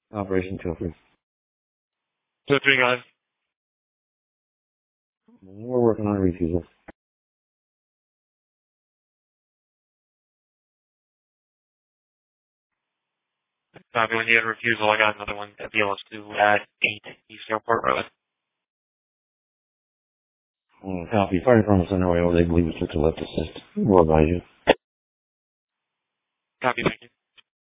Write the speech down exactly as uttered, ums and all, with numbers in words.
Operation two oh three. two oh three, go ahead. We're working on a refusal. Copy. When you had a refusal, I got another one at B L S two at eight East Airport Road. Mm, copy. Fire department's on their way over. They believe it's took a left assist. We'll advise you. Copy, thank you.